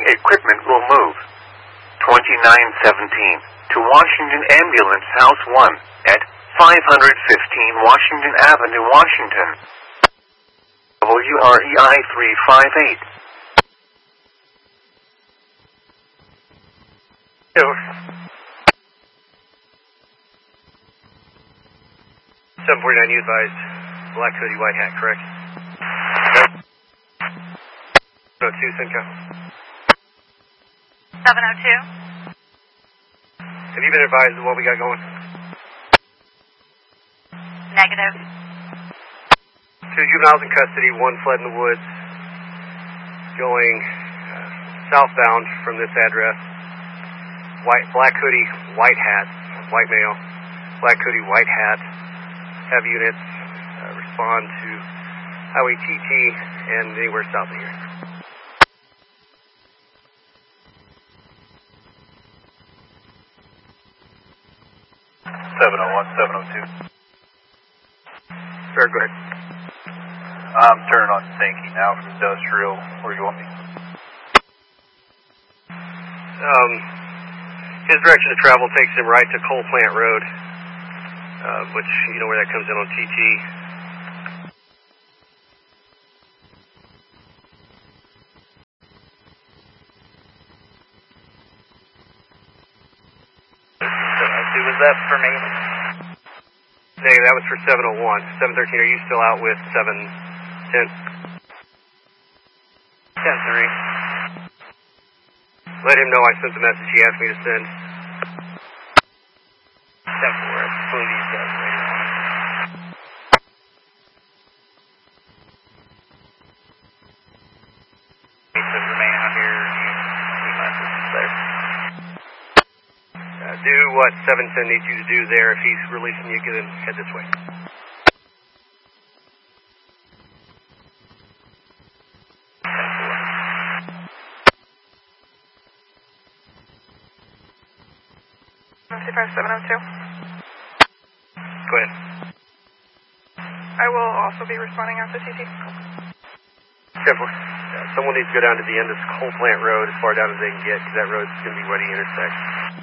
equipment will move. 2917 to Washington Ambulance House 1 at 515 Washington Avenue, Washington. WREI 358. Over. 749, you advised black hoodie, white hat, correct? 702, Simcoe. 702. Have you been advised of what we got going? Negative. 2 juveniles in custody, 1 fled in the woods, going southbound from this address. Black hoodie, white hat, white male, black hoodie, white hat. Have units respond to Highway TT and anywhere south of here. Sir, go ahead. I'm turning on Sankey now from Industrial. Where do you want me? His direction of travel takes him right to Coal Plant Road, which, you know where that comes in on TT. Was that for me? Hey, that was for 701. 713, are you still out with 710? 10-3. Let him know I sent the message he asked me to send. 10-4, I believe he's got it later on. He said remain out here and leave my assistance there. Do what 710 needs you to do there. If he's releasing you, get in, head this way. $702. Go ahead. I will also be responding after TT. 10-4. Someone needs to go down to the end of this Coal Plant Road as far down as they can get, because that road's going to be where he intersects.